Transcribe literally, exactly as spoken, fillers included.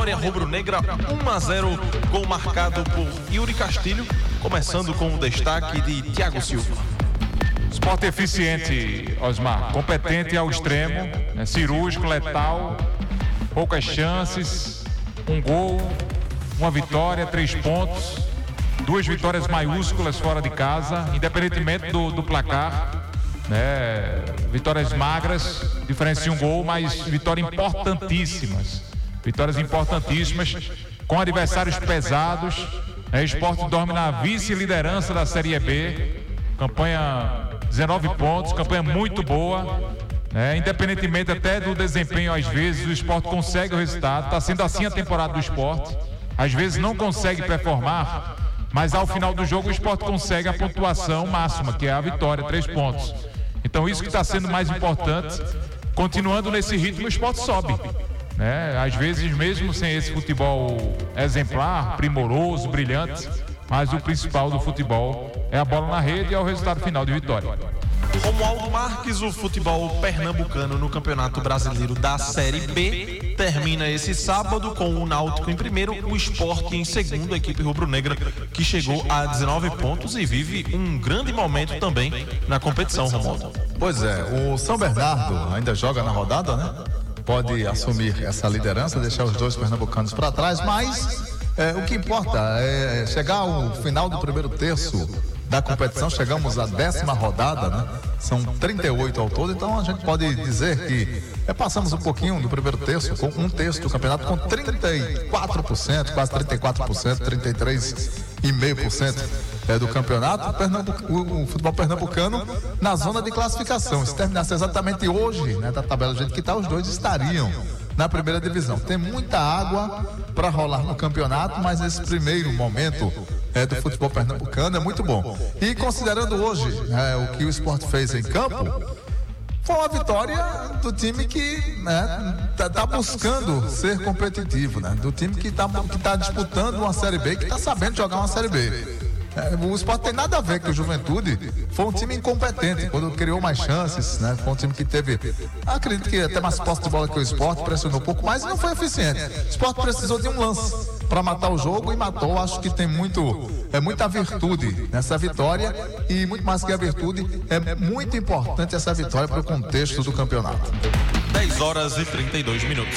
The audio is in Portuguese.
Vitória rubro-negra um a zero, gol marcado por Yuri Castilho, começando com o destaque de Thiago Silva. Sport eficiente, Osmar, competente ao extremo, né? Cirúrgico, letal, poucas chances, um gol, uma vitória, três pontos, duas vitórias maiúsculas fora de casa, independentemente do, do placar. Né? Vitórias magras, diferença de um gol, mas vitórias importantíssimas. Vitórias importantíssimas com adversários pesados. Né? O Sport dorme na vice-liderança da Série B. Campanha dezenove pontos, campanha muito boa. Né? Independentemente até do desempenho, às vezes o Sport consegue o resultado. Está sendo assim a temporada do Sport. Às vezes não consegue performar, mas ao final do jogo o Sport consegue a pontuação máxima, que é a vitória, três pontos. Então isso que está sendo mais importante. Continuando nesse ritmo, o Sport sobe, né? Às vezes mesmo sem esse futebol exemplar, primoroso, brilhante, mas o principal do futebol é a bola na rede e é o resultado final de vitória. Romualdo Marques, o futebol pernambucano no Campeonato Brasileiro da Série B termina esse sábado com o Náutico em primeiro, o Sport em segundo, a equipe rubro-negra que chegou a dezenove pontos e vive um grande momento também na competição, Romualdo. Pois é, o São Bernardo ainda joga na rodada, né? Pode assumir essa liderança, deixar os dois pernambucanos para trás, mas é, o que importa é chegar ao final do primeiro terço da competição. Chegamos à décima rodada, né? São trinta e oito ao todo, então a gente pode dizer que é, passamos um pouquinho do primeiro terço, com um terço do campeonato com trinta e quatro por cento, quase trinta e quatro por cento, trinta e três vírgula cinco por cento é, do campeonato. O, o, o futebol pernambucano na zona de classificação. Se terminasse exatamente hoje, né, da tabela do jeito que está, os dois estariam na primeira divisão. Tem muita água para rolar no campeonato, mas esse primeiro momento é, do futebol pernambucano é muito bom. E considerando hoje é, o que o Sport fez em campo, foi uma vitória do time que né, tá, tá buscando ser competitivo, né? Do time que está que tá disputando uma Série B, que está sabendo jogar uma Série B. É, o Sport tem nada a ver com o Juventude. Foi um time incompetente quando criou mais chances, né? Foi um time que teve, acredito que até mais posse de bola que o Sport, pressionou um pouco mais e não foi eficiente. O Sport precisou de um lance para matar o jogo e matou. Acho que tem muito, é muita virtude nessa vitória e muito mais que a virtude, é muito importante essa vitória para o contexto do campeonato. dez horas e trinta e dois minutos.